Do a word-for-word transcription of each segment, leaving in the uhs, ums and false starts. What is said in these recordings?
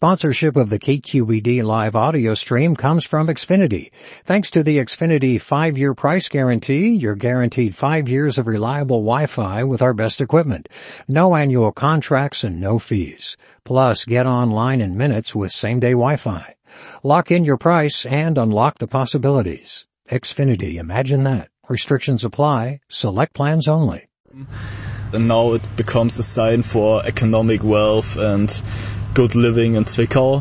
Sponsorship of the K Q E D live audio stream comes from Xfinity. Thanks to the Xfinity five-year price guarantee, you're guaranteed five years of reliable Wi-Fi with our best equipment. No annual contracts and no fees. Plus, get online in minutes with same-day Wi-Fi. Lock in your price and unlock the possibilities. Xfinity, imagine that. Restrictions apply. Select plans only. And now it becomes a sign for economic wealth and good living in Zwickau.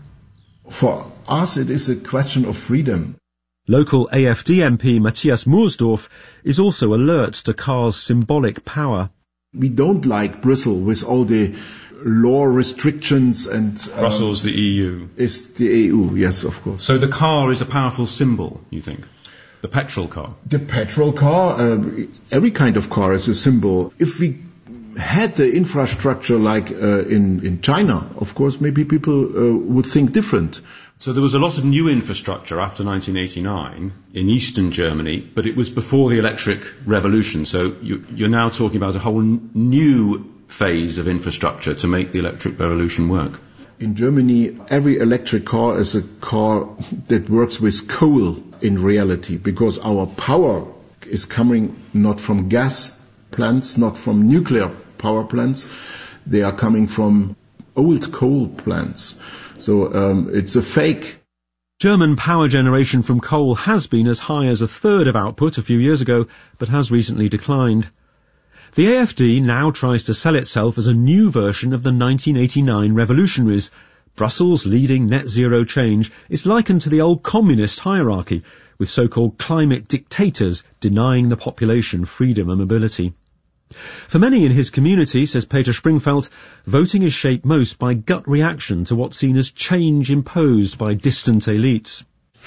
For us, it is a question of freedom. Local A F D M P Matthias Moorsdorf is also alert to cars' symbolic power. We don't like Brussels with all the law restrictions and... Uh, Brussels, the E U. Is the E U, yes, of course. So the car is a powerful symbol, you think? The petrol car? The petrol car, uh, every kind of car is a symbol. If we had the infrastructure like uh, in, in China, of course, maybe people uh, would think different. So there was a lot of new infrastructure after nineteen eighty-nine in eastern Germany, but it was before the electric revolution. So you, you're now talking about a whole n- new phase of infrastructure to make the electric revolution work. In Germany, every electric car is a car that works with coal in reality, because our power is coming not from gas plants, not from nuclear power plants. They are coming from old coal plants. So um, it's a fake. German power generation from coal has been as high as a third of output a few years ago, but has recently declined. The A F D now tries to sell itself as a new version of the nineteen eighty-nine revolutionaries. Brussels' leading net zero change is likened to the old communist hierarchy, with so-called climate dictators denying the population freedom and mobility. For many in his community, says Peter Springfeldt, voting is shaped most by gut reaction to what's seen as change imposed by distant elites.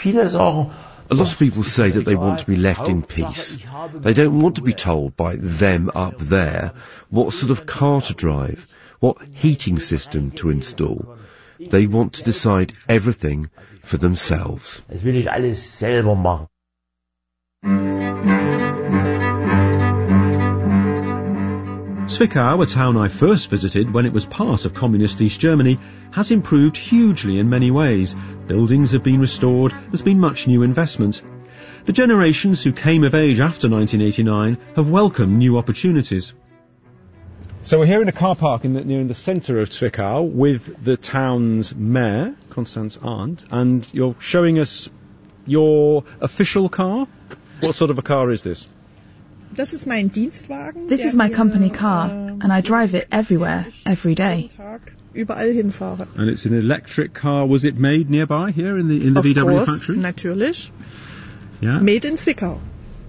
A lot of people say that they want to be left in peace. They don't want to be told by them up there what sort of car to drive, what heating system to install. They want to decide everything for themselves. Zwickau, a town I first visited when it was part of communist East Germany, has improved hugely in many ways. Buildings have been restored, there's been much new investment. The generations who came of age after nineteen eighty-nine have welcomed new opportunities. So we're here in a car park in the, near in the centre of Zwickau with the town's mayor, Constance Arndt, and you're showing us your official car? What sort of a car is this? This is my Dienstwagen. This is my company car, and I drive it everywhere, every day. And it's an electric car. Was it made nearby here in the in the of V W course, factory? Natürlich. Yeah. Made in Zwickau.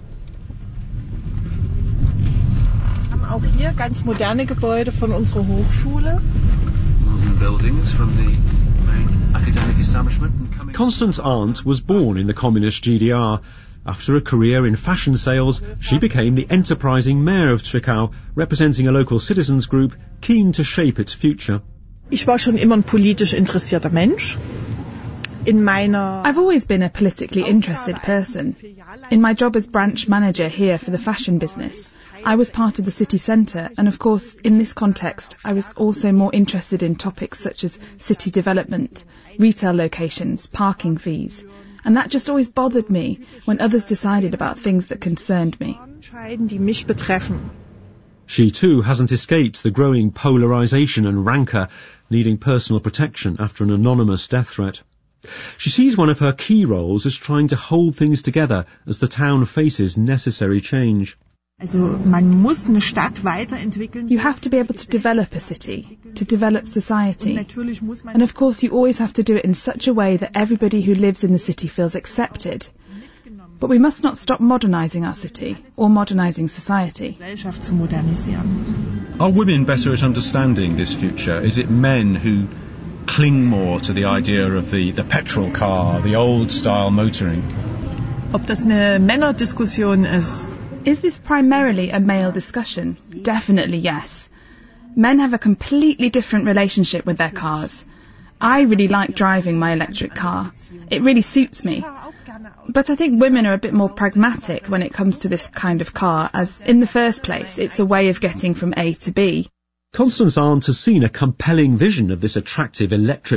Wir haben auch hier ganz moderne Gebäude von unserer Hochschule. Modern buildings from the main academic establishment. And coming Constance Arndt was born in the communist G D R. After a career in fashion sales, she became the enterprising mayor of Zwickau, representing a local citizens group keen to shape its future. Ich war schon immer ein politisch interessierter Mensch. In meiner I've always been a politically interested person. In my job as branch manager here for the fashion business, I was part of the city centre, and of course, in this context, I was also more interested in topics such as city development, retail locations, parking fees. And that just always bothered me when others decided about things that concerned me. She too hasn't escaped the growing polarisation and rancour, needing personal protection after an anonymous death threat. She sees one of her key roles as trying to hold things together as the town faces necessary change. Also, man muss eine Stadt weiterentwickeln. You have to be able to develop a city, to develop society. And of course you always have to do it in such a way that everybody who lives in the city feels accepted. But we must not stop modernising our city, or modernising society. Are women better at understanding this future? Is it men who cling more to the idea of the, the petrol car, the old-style motoring? Ob das eine Männerdiskussion ist? Is this primarily a male discussion? Definitely yes. Men have a completely different relationship with their cars. I really like driving my electric car. It really suits me. But I think women are a bit more pragmatic when it comes to this kind of car, as in the first place, it's a way of getting from A to B. Constance Arndt has seen a compelling vision of this attractive electric